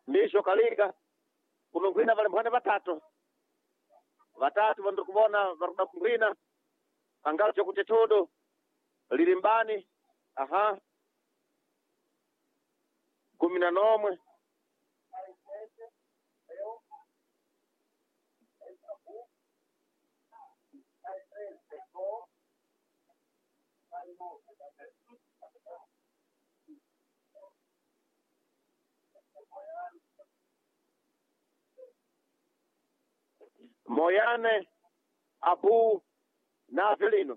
ndisho kalika kunongwina vale mphane vatatu vandiri kuvona vari kuda kungwina angalo chakuti todo liri mbani aha 11 Moyane Abu na Avelino.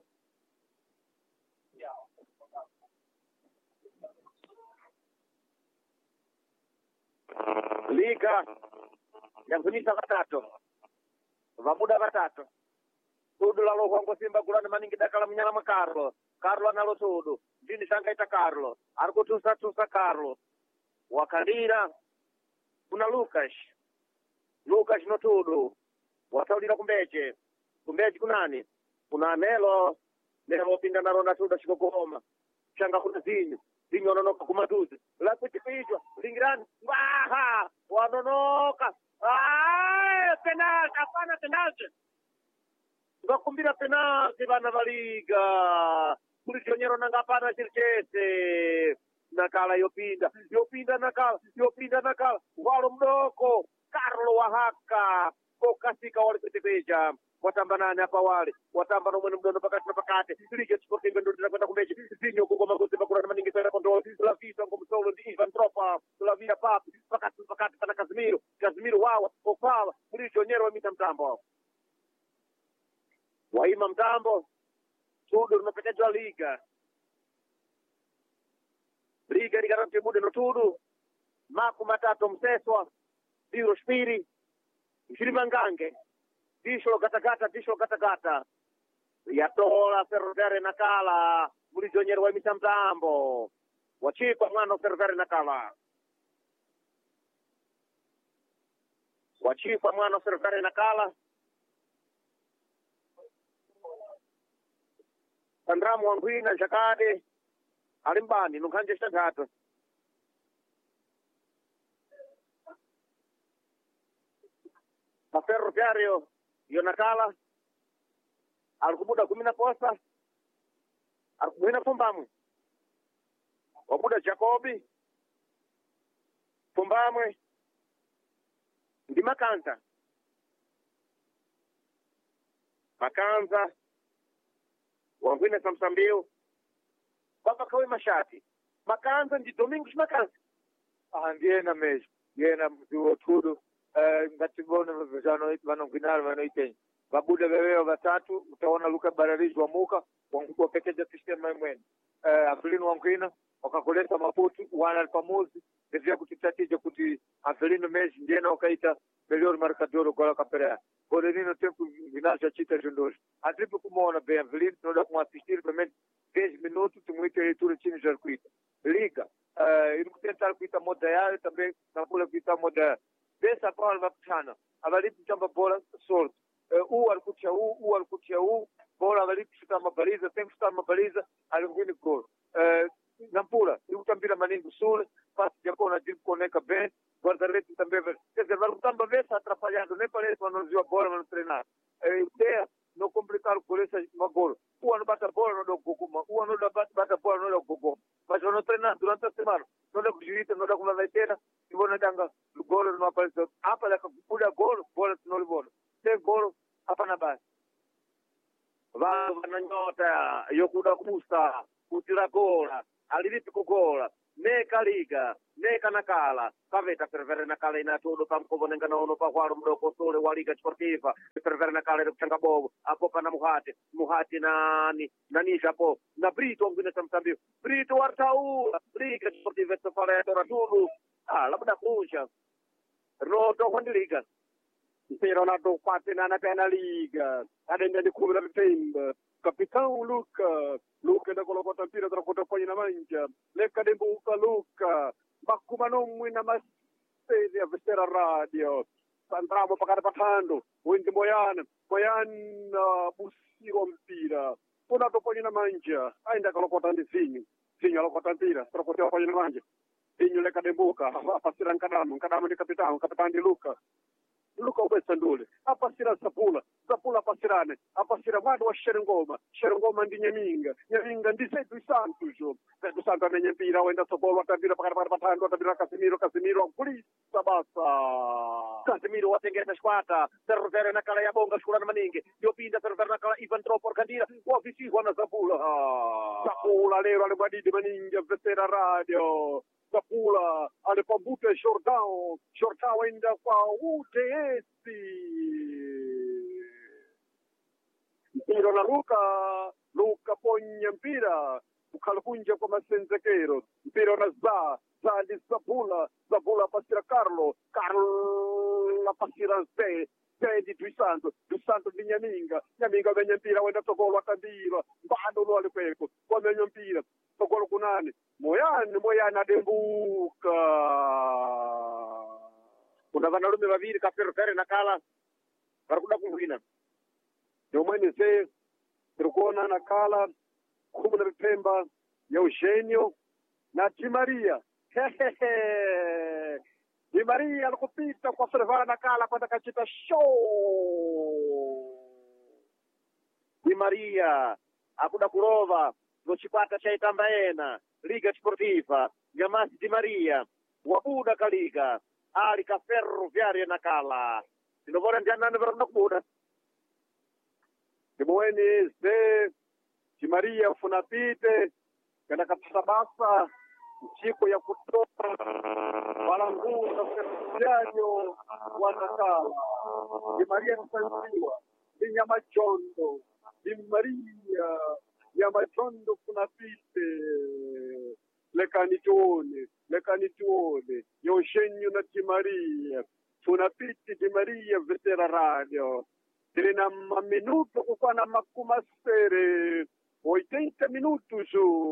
Liga yangunisa vatatu vabuda vatatu sudu lalo kwangu simba kulani maningi dakala mnyala mwa Carlo analo sudu ndini sangaita Carlo arikutusa Carlo wakandira kuna Lucas no tudu wataulira kumbeche kunani kuna Nelo pinda na ronda tuda chikokoma changa kuna zinyu ononoka kumatuzi la kuchipijwa lingirani waha wanonoka penalti hapana penalti vakumbira penalti vana valiga kulichonyero nanga hapana chirichese nakala yopinda nakala walo mdoko Carlo wahaka kokasika walikutepeja watamba nani hapa wale watamba na mwene mdono pakati lige sportive ndo tunakwenda kumbeji zinyo kuko makosi bakura maningi sana control la visa ngo msolo ndi Ivan Tropa la via papi pakati pana Casemiro wawa opala mlicho nyero wa mtambo waima mtambo tudo tunapetejwa liga ligaranti mude no tudo maku matatu mseswa diro spiri Shirimangange disho gatagata yatola Ferroviaria nakala mulizonyero wa mitambo wachikwa mwana Ferroviaria nakala Sandramu wangwina jakade alimbani nukhanje shtagata Ferroviario yonakala alikubuda 10 posa alikubuda Fumbamwe wabuda Jacobi Fumbamwe ndi Makanza wangwine Samsambio baba kawe mashati Makanza ndi Domingos Makanza ndiye na mesmo yena mziwo tudo ngatibona vanongwinalo vanoitenyi vabuda veveyo vatatu utaona Luka Bararizi wamuka wapekeja sistema imwene Avelino wangwina wakakolesa maputu wana pamozi devia kutitatija kuti Avelino Messi ndiyena wakaita melhor marcador gola kaperea Borenino tempo vinasha chita jondoshi atripo kumona bem Avelino tunoda kumassistir pelo 10 minutos tumuite leitura chini já kuita liga ele tentar kuita moda yale também na pula kuita moda dessa bola vapitana avalipo chamba bola sorte alikutia bola avalipo chuta mabaliza tem que chutar mabaliza alingwini gol nampula ikutambira maningi sule pasi jakona conecta bem guarda-redes também quer dizer vai kutamba vesa atrapalhando nem parece que não viu bola não treinar ideia não complicar com essa bola não bate a bola não dá gogoma não bate a bola não dá gogoma mas não treinar durante a semana não dá juízo não dá como vai ter e vou nadanga o gol não aparece apa lá kuda gol bola não bola tem gol apa na base vananyota yokuda kubusa kutira gola alilipi kugola neka liga neka nakala kaveta Ferroviaria nakala inatudo pamkovonenga naono pahwalo mdoko sole wa liga sportiva Ferroviaria nakala kuchanga bobo apopa na muhati nani japo na Brito ngine tamtambio Brito wartau liga sportiva tofale toratudo labda kunja roto kwa liga Ronaldo quase na pena liga adenda de cubra tempo capitão Luca da colocou tampira da conta põe na mancha leca de buca Luca bakumano muina mas sede a vestera radio sandramo pagare patando winti Moyane busiro mpira Ronaldo põe na mancha ainda colocou tanto zinho colocou tampira trocou põe na mancha inyo lekadembuka apasira nkadamu ndi kapitani ndi luka ubwesa ndule apasira sapula apasirane apasira mwana wa sherengoma ndi nyaminga ndi Zé dos Santos amenye mpira wenda sokolo atambira pakati patando atambira Casimiro kulisa basa Casimiro watengesa xkwata servere na kala ya bonga xkulana maningi yopinda servere na kala Ivan Tropor kandira wavisihwa na Sapula lero ale madidi maningi avesera radio Sapula ale pambute Jordão ainda kwa UTS mpira na Luca ponya mpira ukhalkunja kwa masenzekero mpira na Zali Sapula pasira Carlo pasira Zé di Dos Santos ndi Nyaminga venye mpira wenda tokolo atambira mbando lo alikweko kwamenyo mpira tokolo kunani moyani adembuka kuna vanalume vaviri kaferefere na kala varikuda kuwina yomwene se tirikuona na kala khumu na vipemba ya Eugênio na Di Maria Di Maria alikupita kwa servara na kala kwenda kachita show Di Maria akuda kulova no chipata cha Itambaena Liga Sportiva Gamasi Di Maria wabuda kaliga ali ka Ferroviária na kala sinovora ndianani varuna kubuda ndimweni se Di Maria funapite kana kapata basa mchiko ya kutoka walanguza Ferroviário wanakala Di Maria kusanziwa ni Nyamachondo Di Maria Nyamachondo funapite lekanituone Eugênio na Di Maria funapite Di Maria vetera radio tirina minuto kukwana makumasere 80 minutos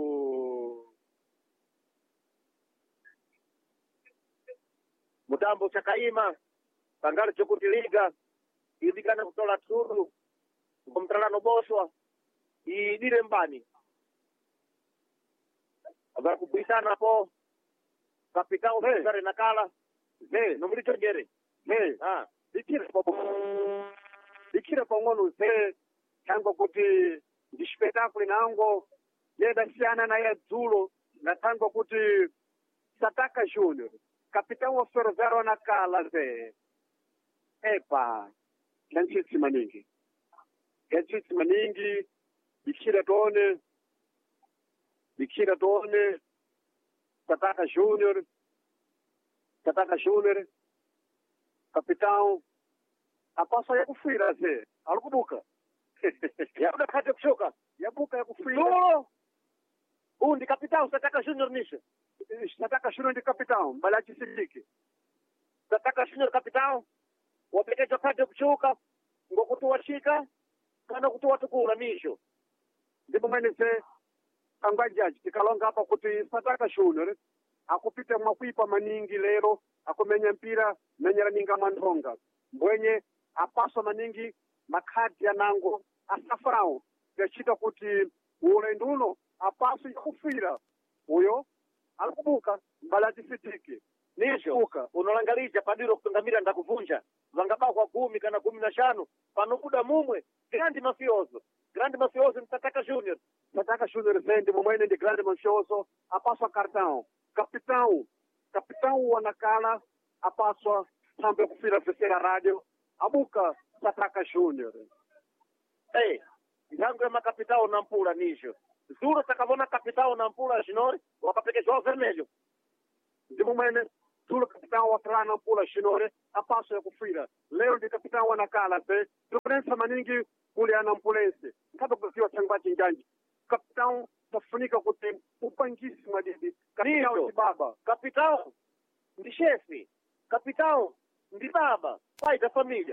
mutambo chakaima pangali chokuti liga ilikana kutola turu kumtralano boswa idire mbani aba kubisana po kapitao sare nakala nomuli chongere dikira pang'ono se tango kuti ndi espetáculo nango yenda siyana na ya dzulo na tango kuti Sataka Júnior capitão wa Ferroviário na kala ze epa yanchitsi maningi dikira tone Sataka Júnior capitão apasa ya kufira ze alikubuka yabuda kati kushuka yabuka ya kufira ndi capitão Sataka Júnior nisha Sataka Júnior ndi capitão Balachi Sidiki Sataka Júnior capitão wapekeja kati kushuka ngokutuwashika kana kutuwatukula misho ndipo mwene se angwajaji tikalonga hapa kuti Sataka Júnior akupita mwakuipa maningi lero akumenya mpira menyera ninga mandonga mbwenye apaswa maningi makhadi yanango asafrao yachita kuti ulendo uno apaswa yakufira uyo alikubuka Mbalazi Sidiki nisho unolangalija padiro kutungamira ndakuvunja vangaba kwa 10 kana 15 panobuda mumwe grandi mafioso ni Sataka Júnior zendi mumwene ndi grande mafioso apaswa cartão capitão wanakala apaswa sambe kufira vesera radio abuka Sataka Júnior ndango ya makapitao na mpula nisho zuro takavona kapitao na mpula Júnior wakapekeshwa vermelho ndimo mwene zuro kapitao watrana na mpula Júnior apaswa ya kufira leo ndi kapitao wanakala se tupensa maningi kuli ana mpulese nkaba kuziwa changbachi njanji kapitao tafunika kuti upangisi madidi kapitao ndi baba kapitao ndi chefe kapitao ndi baba pai da família